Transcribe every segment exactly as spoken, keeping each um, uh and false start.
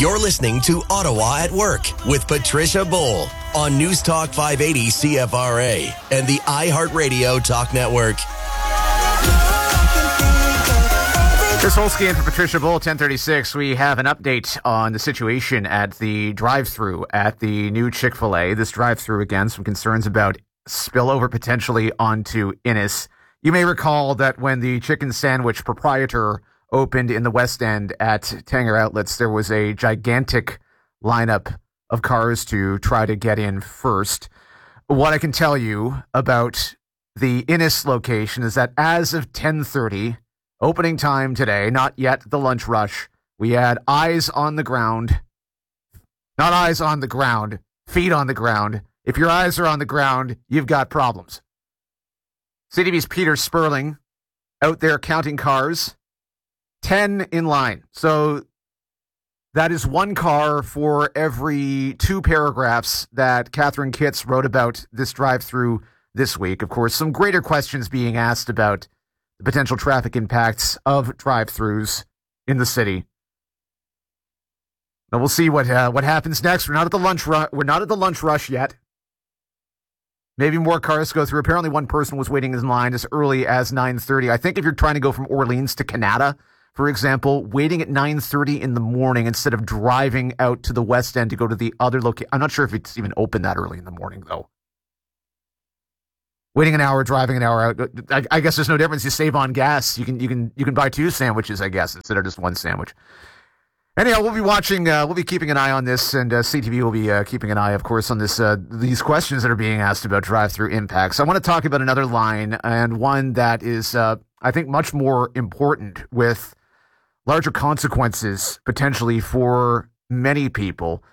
You're listening to Ottawa at Work with Patricia Bowl on News Talk five eighty C F R A and the iHeartRadio Talk Network. Chris Holsky in for Patricia Bowl, ten thirty-six. We have an update on the situation at the drive-thru at the new Chick-fil-A. This drive-thru, again, some concerns about spillover potentially onto Innis. You may recall that when the chicken sandwich proprietor opened in the West End at Tanger Outlets, there was a gigantic lineup of cars to try to get in first. What I can tell you about the Innis location is that as of ten thirty, opening time today, not yet the lunch rush, we had eyes on the ground. Not eyes on the ground, feet on the ground. If your eyes are on the ground, you've got problems. C T V's Peter Sperling out there counting cars. ten in line. So that is one car for every two paragraphs that Catherine Kitts wrote about this drive-through this week. Of course, some greater questions being asked about the potential traffic impacts of drive-throughs in the city. Now we'll see what uh, what happens next. We're not at the lunch ru- we're not at the lunch rush yet. Maybe more cars go through. Apparently, one person was waiting in line as early as nine thirty. I think if you're trying to go from Orleans to Canada, for example, waiting at nine thirty in the morning instead of driving out to the West End to go to the other location. I'm not sure if it's even open that early in the morning, though. Waiting an hour, driving an hour out. I, I guess there's no difference. You save on gas. You can you can you can buy two sandwiches, I guess, instead of just one sandwich. Anyhow, we'll be watching. Uh, we'll be keeping an eye on this, and uh, C T V will be uh, keeping an eye, of course, on this. Uh, these questions that are being asked about drive-through impacts. I want to talk about another line, and one that is, uh, I think, much more important with larger consequences potentially for many people.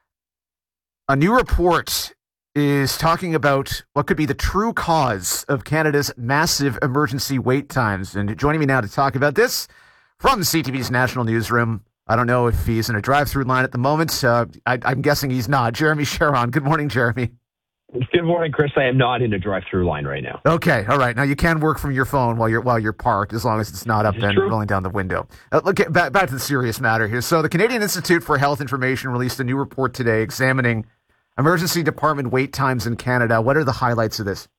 A new report is talking about what could be the true cause of Canada's massive emergency wait times. And joining me now to talk about this from C T V's National Newsroom, I don't know if he's in a drive-through line at the moment. Uh, I, I'm guessing he's not. Jeremy Sharon. Good morning, Jeremy. Good morning, Chris. I am not in a drive-through line right now. Okay, all right. Now you can work from your phone while you're while you're parked, as long as it's not up and rolling down the window. Uh, look, at, back, back to the serious matter here. So the Canadian Institute for Health Information released a new report today examining emergency department wait times in Canada. What are the highlights of this?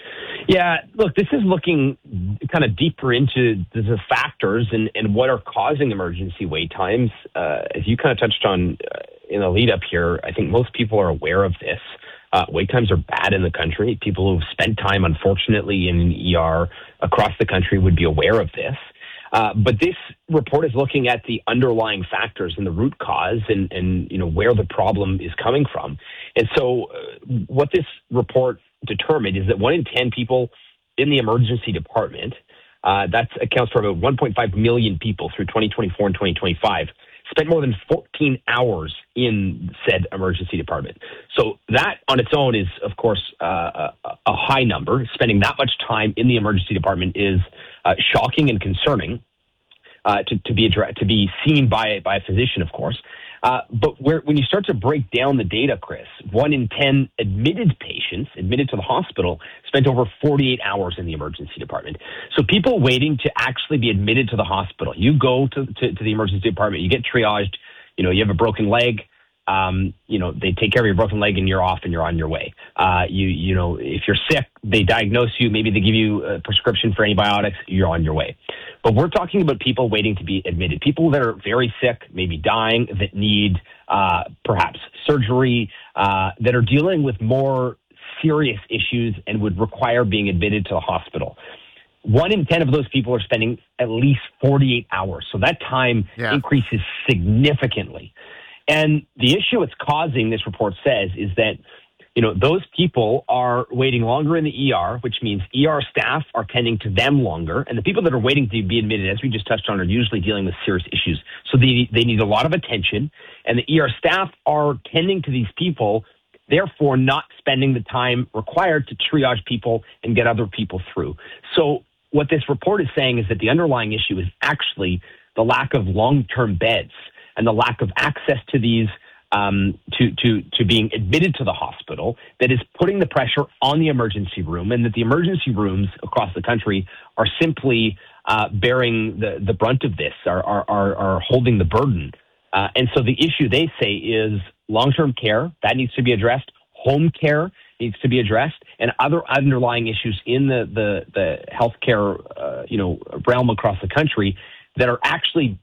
Yeah, look, this is looking kind of deeper into the factors and, and what are causing emergency wait times. Uh, as you kind of touched on uh, in the lead up here, I think most people are aware of this. Uh, wait times are bad in the country. People who've spent time, unfortunately, in an E R across the country would be aware of this. Uh, but this report is looking at the underlying factors and the root cause and, and you know, where the problem is coming from. And so uh, what this report determined is that one in ten people in the emergency department, uh, that accounts for about one point five million people through twenty twenty-four and twenty twenty-five, spent more than fourteen hours in said emergency department. So that on its own is, of course, uh, a, a high number. Spending that much time in the emergency department is uh, shocking and concerning uh, to, to be addressed, to be seen by, by a physician, of course. Uh, but where, when you start to break down the data, Chris, one in ten admitted patients admitted to the hospital spent over forty-eight hours in the emergency department. So people waiting to actually be admitted to the hospital. You go to, to, to the emergency department, you get triaged, you know, you have a broken leg, um, you know, they take care of your broken leg and you're off and you're on your way. Uh, you, you know, if you're sick, they diagnose you, maybe they give you a prescription for antibiotics, you're on your way. But we're talking about people waiting to be admitted, people that are very sick, maybe dying, that need uh, perhaps surgery, uh, that are dealing with more serious issues and would require being admitted to the hospital. One in ten of those people are spending at least forty-eight hours. So that time yeah. increases significantly. And the issue it's causing, this report says, is that you know, those people are waiting longer in the E R, which means E R staff are tending to them longer. And the people that are waiting to be admitted, as we just touched on, are usually dealing with serious issues. So they, they need a lot of attention. And the E R staff are tending to these people, therefore not spending the time required to triage people and get other people through. So what this report is saying is that the underlying issue is actually the lack of long-term beds and the lack of access to these Um, to, to, to being admitted to the hospital that is putting the pressure on the emergency room, and that the emergency rooms across the country are simply uh, bearing the, the brunt of this, are, are, are, are holding the burden Uh, and so the issue they say is long-term care, that needs to be addressed. Home care needs to be addressed, and other underlying issues in the the, the healthcare uh, you know realm across the country that are actually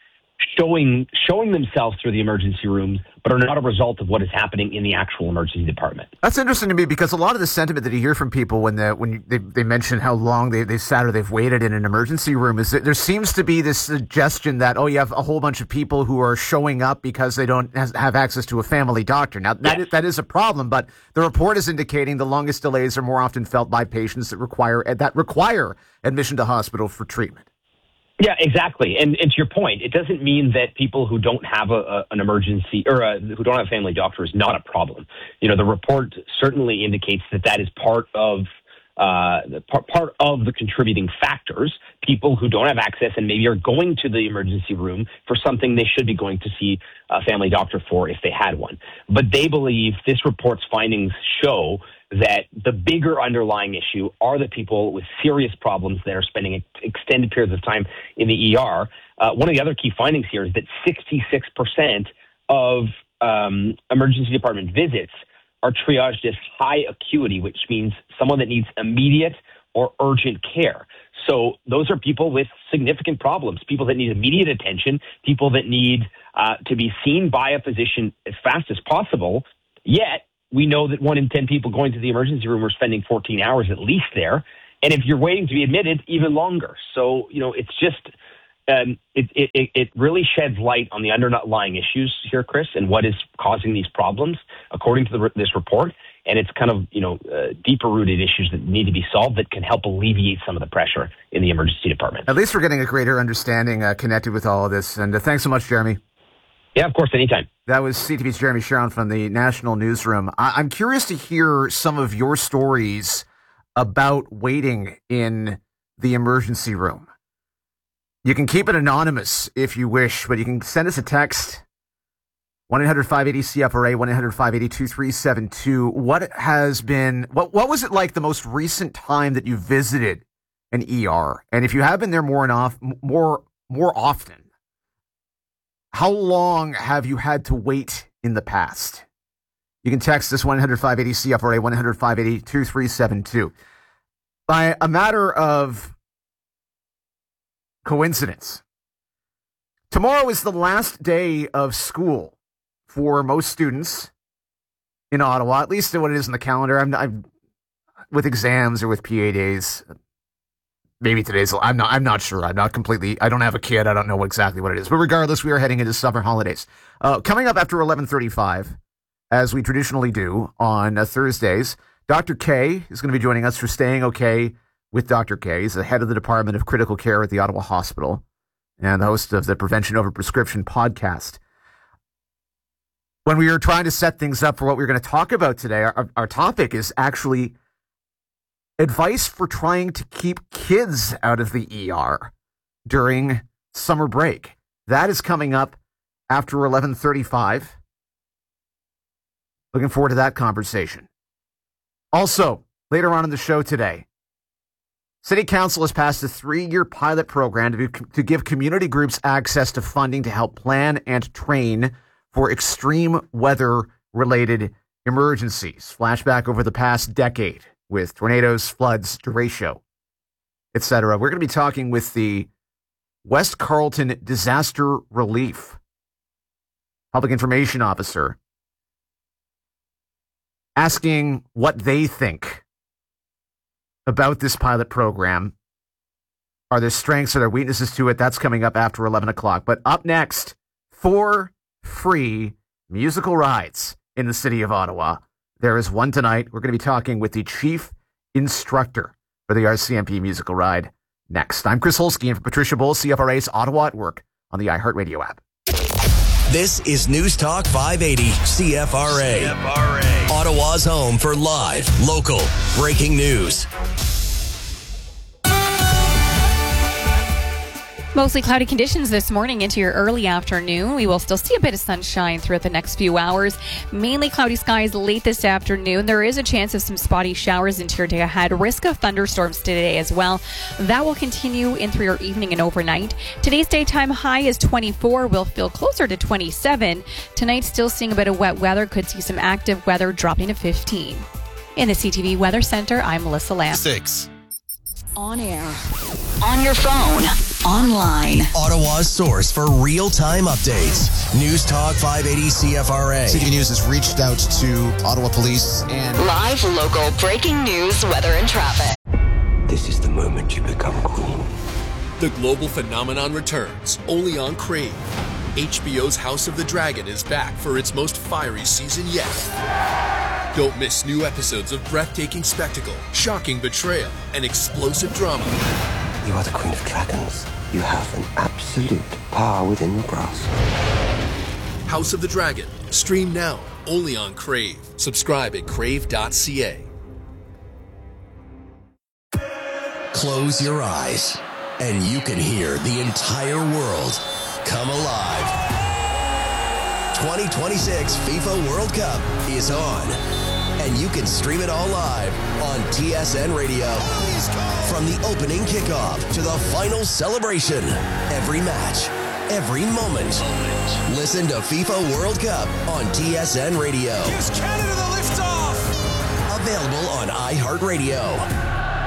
showing showing themselves through the emergency rooms, but are not a result of what is happening in the actual emergency department. That's interesting to me because a lot of the sentiment that you hear from people when the when they, they mention how long they, they've sat or they've waited in an emergency room is that there seems to be this suggestion that, oh, you have a whole bunch of people who are showing up because they don't has, have access to a family doctor. Now, that, yes. is, that is a problem, but the report is indicating the longest delays are more often felt by patients that require that require admission to hospital for treatment. Yeah, exactly. And, and to your point, it doesn't mean that people who don't have a, a, an emergency or a, who don't have a family doctor is not a problem. You know, the report certainly indicates that that is part of uh, part, part of the contributing factors. People who don't have access and maybe are going to the emergency room for something they should be going to see a family doctor for if they had one. But they believe this report's findings show that the bigger underlying issue are the people with serious problems that are spending ex- extended periods of time in the E R. Uh, one of the other key findings here is that sixty-six percent of um, emergency department visits are triaged as high acuity, which means someone that needs immediate or urgent care. So those are people with significant problems, people that need immediate attention, people that need uh, to be seen by a physician as fast as possible, yet we know that one in ten people going to the emergency room are spending fourteen hours at least there. And if you're waiting to be admitted, even longer. So, you know, it's just, um, it, it, it really sheds light on the underlying issues here, Chris, and what is causing these problems, according to the, this report. And it's kind of, you know, uh, deeper rooted issues that need to be solved that can help alleviate some of the pressure in the emergency department. At least we're getting a greater understanding uh, connected with all of this. And uh, thanks so much, Jeremy. Yeah, of course, anytime. That was C T V's Jeremy Sharon from the National Newsroom. I- I'm curious to hear some of your stories about waiting in the emergency room. You can keep it anonymous if you wish, but you can send us a text, one eight hundred five eight zero C F R A, one eight hundred five eight zero two three seven two. What has been, what, what was it like the most recent time that you visited an E R? And if you have been there more and off, more, more often, how long have you had to wait in the past? You can text us one eight hundred five eight zero C F R A, one eight hundred five eight zero two three seven two. By a matter of coincidence, tomorrow is the last day of school for most students in Ottawa, at least what it is in the calendar. I'm, I'm with exams or with P A days. Maybe today's, I'm not, I'm not sure. I'm not completely, I don't have a kid. I don't know exactly what it is. But regardless, we are heading into summer holidays. Uh, coming up after eleven thirty-five, as we traditionally do on uh, Thursdays, Doctor K is going to be joining us for Staying Okay with Doctor K. He's the head of the Department of Critical Care at the Ottawa Hospital and the host of the Prevention Over Prescription podcast. When we were trying to set things up for what we we're going to talk about today, our, our topic is actually advice for trying to keep kids out of the E R during summer break. That is coming up after eleven thirty-five. Looking forward to that conversation. Also, later on in the show today, City Council has passed a three-year pilot program to, be, to give community groups access to funding to help plan and train for extreme weather-related emergencies. Flashback over the past decade with tornadoes, floods, derecho, et cetera. We're going to be talking with the West Carleton Disaster Relief Public Information Officer, asking what they think about this pilot program. Are there strengths, are there weaknesses to it? That's coming up after eleven o'clock. But up next, four free musical rides in the city of Ottawa. There is one tonight. We're going to be talking with the chief instructor for the R C M P musical ride next. I'm Chris Holsky in for Patricia Bull, C F R A's Ottawa at Work on the iHeartRadio app. This is News Talk five eighty C F R A. C F R A. Ottawa's home for live, local, breaking news. Mostly cloudy conditions this morning into your early afternoon. We will still see a bit of sunshine throughout the next few hours. Mainly cloudy skies late this afternoon. There is a chance of some spotty showers into your day ahead. Risk of thunderstorms today as well. That will continue in through your evening and overnight. Today's daytime high is twenty-four. We'll feel closer to twenty-seven. Tonight, still seeing a bit of wet weather. Could see some active weather dropping to fifteen. In the C T V Weather Center, I'm Melissa Lamb. Six. On air, on your phone, online. Ottawa's source for real-time updates. News Talk five eighty C F R A. C T V News has reached out to Ottawa Police and... Live local breaking news, weather and traffic. This is the moment you become queen. The global phenomenon returns, only on Crave. H B O's House of the Dragon is back for its most fiery season yet. Don't miss new episodes of breathtaking spectacle, shocking betrayal, and explosive drama. You are the queen of dragons. You have an absolute power within your grasp. House of the Dragon. Stream now, only on Crave. Subscribe at crave dot c a. Close your eyes, and you can hear the entire world come alive. twenty twenty-six FIFA World Cup is on, and you can stream it all live on T S N Radio. From the opening kickoff to the final celebration, every match, every moment. Listen to FIFA World Cup on T S N Radio. Gives Canada the lift-off! Available on iHeartRadio.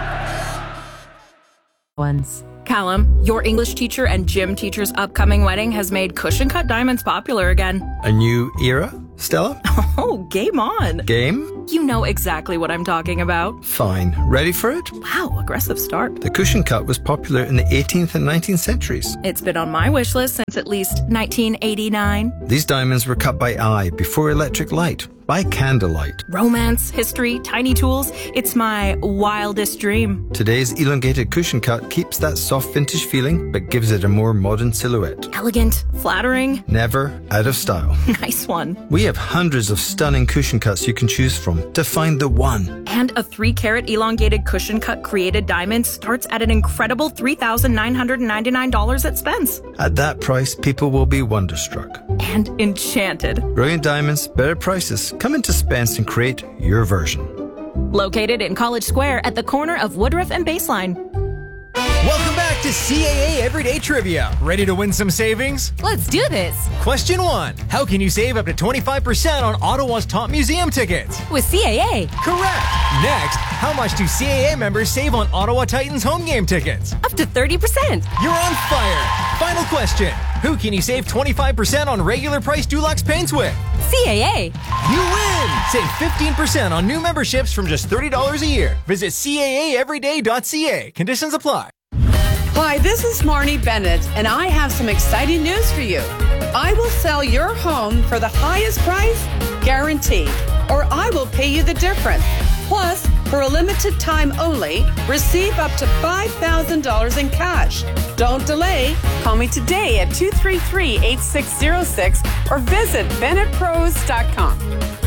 Ones. Callum, your English teacher and gym teacher's upcoming wedding has made cushion cut diamonds popular again. A new era, Stella? Oh, game on. Game? You know exactly what I'm talking about. Fine. Ready for it? Wow, aggressive start. The cushion cut was popular in the eighteenth and nineteenth centuries. It's been on my wish list since at least nineteen eighty-nine. These diamonds were cut by eye before electric light. By candlelight. Romance, history, tiny tools. It's my wildest dream. Today's elongated cushion cut keeps that soft vintage feeling, but gives it a more modern silhouette. Elegant, flattering. Never out of style. Nice one. We have hundreds of stunning cushion cuts you can choose from to find the one. And a three carat elongated cushion cut created diamond starts at an incredible three thousand nine hundred ninety-nine dollars at Spence. At that price, people will be wonderstruck. And enchanted. Brilliant diamonds, better prices. Come into Spence and create your version. Located in College Square at the corner of Woodruff and Baseline. Welcome back to C A A Everyday Trivia. Ready to win some savings? Let's do this. Question one. How can you save up to twenty-five percent on Ottawa's top museum tickets? With C A A. Correct. Next, how much do C A A members save on Ottawa Titans home game tickets? Up to thirty percent. You're on fire. Final question. Who can you save twenty-five percent on regular price Dulux paints with? C A A. You win! Save fifteen percent on new memberships from just thirty dollars a year. Visit C A A everyday dot C A. Conditions apply. Hi, this is Marnie Bennett, and I have some exciting news for you. I will sell your home for the highest price, guaranteed, or I will pay you the difference. Plus, for a limited time only, receive up to five thousand dollars in cash. Don't delay. Call me today at two three three, eight six zero six or visit bennett pros dot com.